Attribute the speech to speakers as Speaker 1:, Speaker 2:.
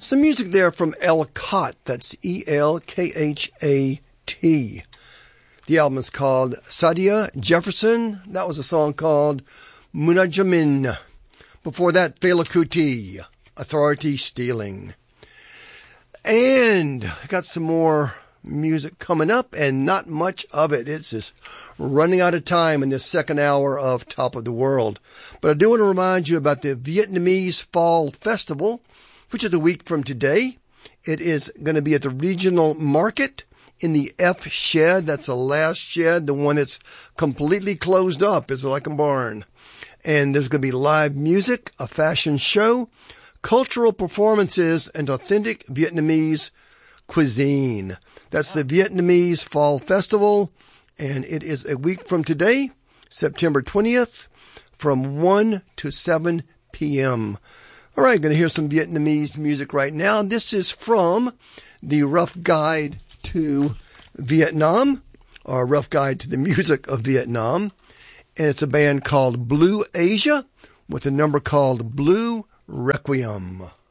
Speaker 1: Some music there from Elkhat. That's E-L-K-H-A-T. The album is called Sadia Jefferson. That was a song called Munajamin. Before that, Fela Kuti, Authority Stealing. And I got some more music coming up, and not much of it. It's just running out of time in this second hour of Top of the World. But I do want to remind you about the Vietnamese Fall Festival, which is a week from today. It is going to be at the regional market in the F shed. That's the last shed, the one that's completely closed up. It's like a barn. And there's going to be live music, a fashion show, cultural performances, and authentic Vietnamese cuisine. That's the Vietnamese Fall Festival, and it is a week from today, September 20th, from 1 to 7 p.m. All right, going to hear some Vietnamese music right now. This is from the Rough Guide to Vietnam, or Rough Guide to the Music of Vietnam. And it's a band called Blue Asia with a number called Blue Requiem.